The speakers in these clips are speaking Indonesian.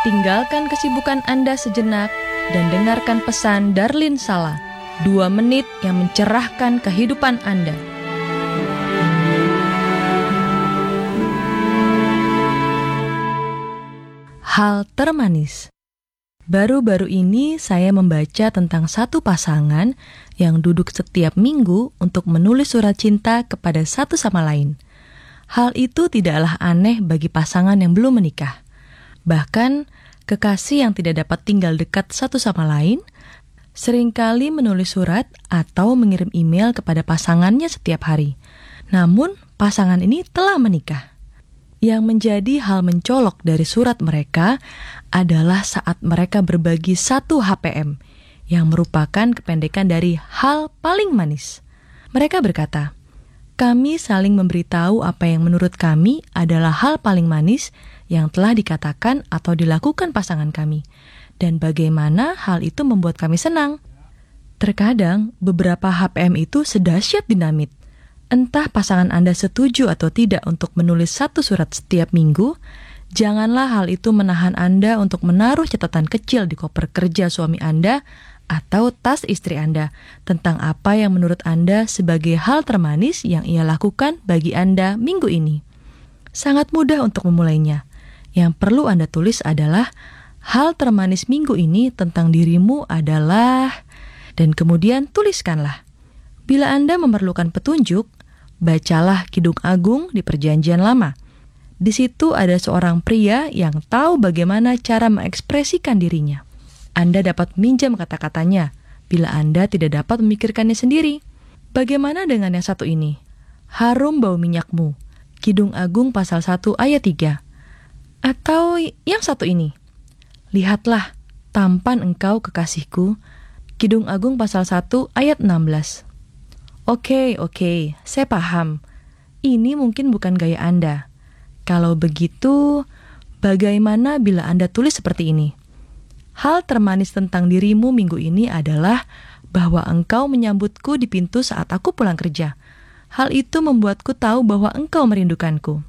Tinggalkan kesibukan Anda sejenak dan dengarkan pesan Darlin Sala, 2 menit yang mencerahkan kehidupan Anda. Hal termanis. Baru-baru ini saya membaca tentang satu pasangan yang duduk setiap minggu untuk menulis surat cinta kepada satu sama lain. Hal itu tidaklah aneh bagi pasangan yang belum menikah. Bahkan, kekasih yang tidak dapat tinggal dekat satu sama lain seringkali menulis surat atau mengirim email kepada pasangannya setiap hari. Namun, pasangan ini telah menikah. Yang menjadi hal mencolok dari surat mereka adalah saat mereka berbagi satu HPM, yang merupakan kependekan dari hal paling manis. Mereka berkata, "Kami saling memberitahu apa yang menurut kami adalah hal paling manis yang telah dikatakan atau dilakukan pasangan kami, dan bagaimana hal itu membuat kami senang." Terkadang, beberapa HPM itu sedahsyat dinamit. Entah pasangan Anda setuju atau tidak untuk menulis satu surat setiap minggu, janganlah hal itu menahan Anda untuk menaruh catatan kecil di koper kerja suami Anda atau tas istri Anda tentang apa yang menurut Anda sebagai hal termanis yang ia lakukan bagi Anda minggu ini. Sangat mudah untuk memulainya. Yang perlu Anda tulis adalah hal termanis minggu ini tentang dirimu adalah, dan kemudian tuliskanlah. Bila Anda memerlukan petunjuk, bacalah Kidung Agung di Perjanjian Lama. Di situ ada seorang pria yang tahu bagaimana cara mengekspresikan dirinya. Anda dapat minjam kata-katanya bila Anda tidak dapat memikirkannya sendiri. Bagaimana dengan yang satu ini? Harum bau minyakmu. Kidung Agung pasal 1 ayat 3. Atau yang satu ini. Lihatlah, tampan engkau kekasihku. Kidung Agung pasal 1 ayat 16. Oke, saya paham. Ini mungkin bukan gaya Anda. Kalau begitu, bagaimana bila Anda tulis seperti ini? Hal termanis tentang dirimu minggu ini adalah bahwa engkau menyambutku di pintu saat aku pulang kerja. Hal itu membuatku tahu bahwa engkau merindukanku.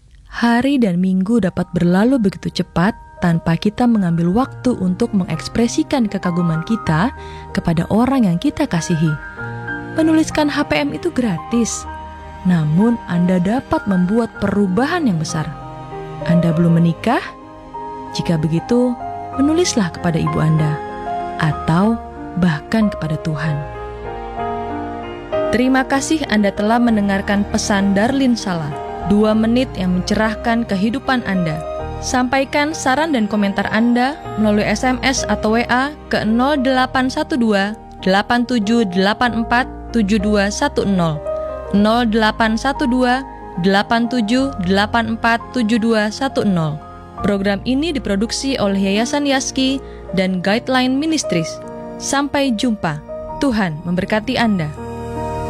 Hari dan minggu dapat berlalu begitu cepat tanpa kita mengambil waktu untuk mengekspresikan kekaguman kita kepada orang yang kita kasihi. Menuliskan HPM itu gratis, namun Anda dapat membuat perubahan yang besar. Anda belum menikah? Jika begitu, menulislah kepada ibu Anda, atau bahkan kepada Tuhan. Terima kasih Anda telah mendengarkan pesan Darlin Sala, 2 menit yang mencerahkan kehidupan Anda. Sampaikan saran dan komentar Anda melalui SMS atau WA ke 0812 8784 7210, 0812 8784 7210. Program ini diproduksi oleh Yayasan Yaski dan Guideline Ministries. Sampai jumpa. Tuhan memberkati Anda.